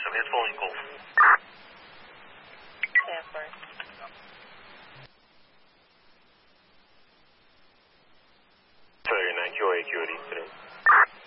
Submit following call. Sanford. Failure 9QA, QOD today.